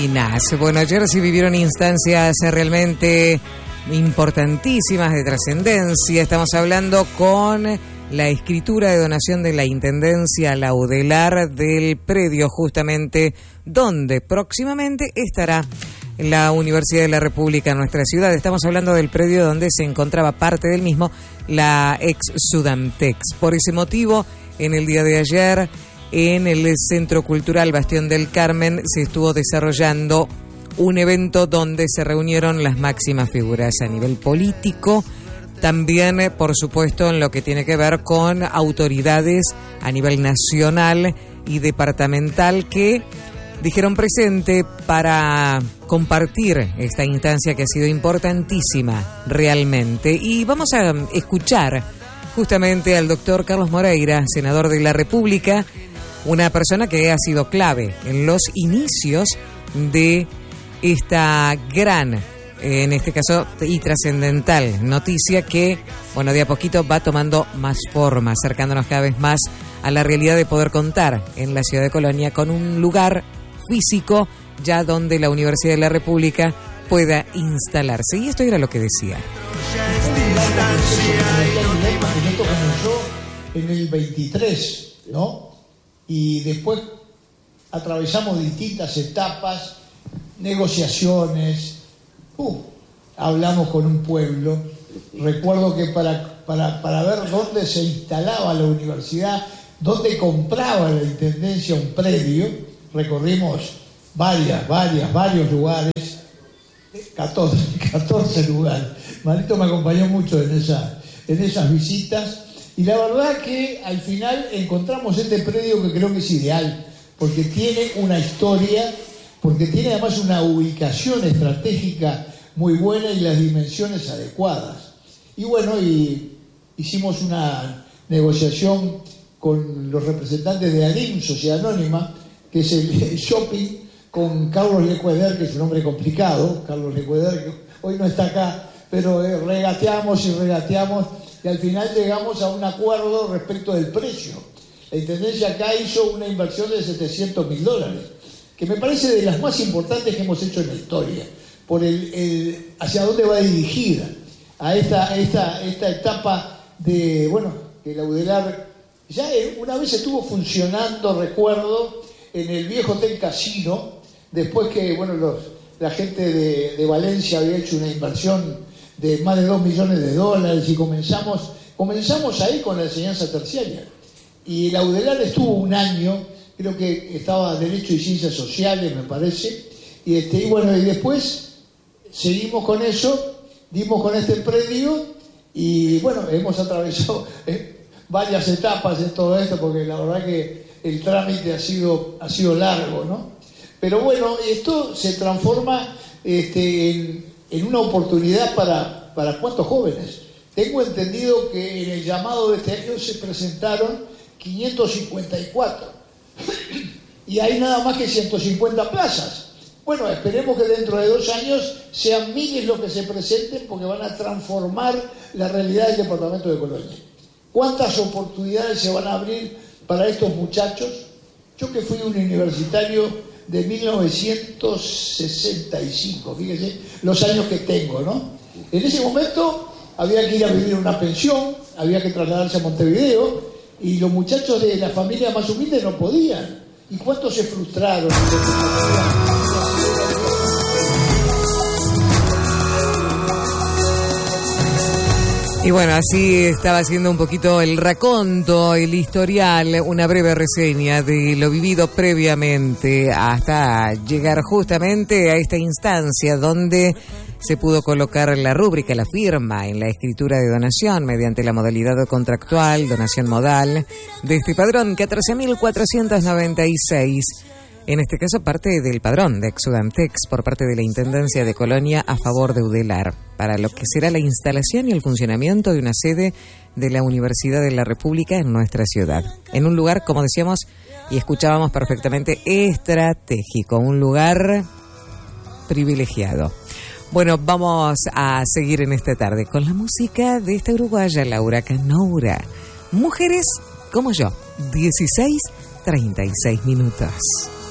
Malvinas. Bueno, ayer sí vivieron instancias realmente importantísimas de trascendencia. Estamos hablando con la escritura de donación de la Intendencia Laudelar del predio justamente donde próximamente estará la Universidad de la República en nuestra ciudad. Estamos hablando del predio donde se encontraba parte del mismo, la ex Sudamtex. Por ese motivo, en el día de ayer, en el Centro Cultural Bastión del Carmen, se estuvo desarrollando un evento donde se reunieron las máximas figuras a nivel político, también, por supuesto, en lo que tiene que ver con autoridades a nivel nacional y departamental que dijeron presente para compartir esta instancia que ha sido importantísima realmente. Y vamos a escuchar justamente al doctor Carlos Moreira, senador de la República, una persona que ha sido clave en los inicios de esta gran, en este caso, y trascendental noticia que, bueno, de a poquito va tomando más forma, acercándonos cada vez más a la realidad de poder contar en la ciudad de Colonia con un lugar físico ya donde la Universidad de la República pueda instalarse. Y esto era lo que decía. Esto comenzó en el 23, ¿no? Y después atravesamos distintas etapas, negociaciones, hablamos con un pueblo. Recuerdo que para ver dónde se instalaba la universidad, dónde compraba la Intendencia un predio, recorrimos varios lugares, 14 lugares. Marito me acompañó mucho en esas visitas, y la verdad que al final encontramos este predio que creo que es ideal, porque tiene una historia, porque tiene además una ubicación estratégica muy buena y las dimensiones adecuadas. Y bueno, hicimos una negociación con los representantes de ANIM, Sociedad Anónima, que es el shopping, con Carlos Lecueder, que es un hombre complicado, Carlos Lecueder, que hoy no está acá, pero regateamos, y al final llegamos a un acuerdo respecto del precio. La Intendencia acá hizo una inversión de $700.000, que me parece de las más importantes que hemos hecho en la historia, por hacia dónde va dirigida a esta etapa de, bueno, que Laudelar ya una vez estuvo funcionando, recuerdo, en el viejo Hotel Casino, después que, bueno, la gente de Valencia había hecho una inversión de más de $2 millones, y comenzamos ahí con la enseñanza terciaria. Y Laudelar estuvo un año, creo que estaba Derecho y Ciencias Sociales, me parece, y bueno, y después seguimos con eso, dimos con este predio, y bueno, hemos atravesado varias etapas de todo esto, porque la verdad que el trámite ha sido largo, ¿no? Pero bueno, esto se transforma en una oportunidad para ¿cuántos jóvenes? Tengo entendido que en el llamado de este año se presentaron 554 y hay nada más que 150 plazas. Bueno, esperemos que dentro de 2 años sean miles los que se presenten, porque van a transformar la realidad del departamento de Colonia. ¿Cuántas oportunidades se van a abrir para estos muchachos? Yo que fui un universitario de 1965, fíjense los años que tengo, ¿no? En ese momento había que ir a vivir en una pensión, había que trasladarse a Montevideo, y los muchachos de las familias más humildes no podían. ¿Y cuántos se frustraron? Y bueno, así estaba haciendo un poquito el raconto, el historial, una breve reseña de lo vivido previamente hasta llegar justamente a esta instancia donde se pudo colocar la rúbrica, la firma en la escritura de donación mediante la modalidad contractual, donación modal, de este padrón 14.496. En este caso, parte del padrón de Exudamtex por parte de la Intendencia de Colonia a favor de UDELAR, para lo que será la instalación y el funcionamiento de una sede de la Universidad de la República en nuestra ciudad. En un lugar, como decíamos y escuchábamos perfectamente, estratégico, un lugar privilegiado. Bueno, vamos a seguir en esta tarde con la música de esta uruguaya, Laura Canoura. Mujeres como yo, 16:36.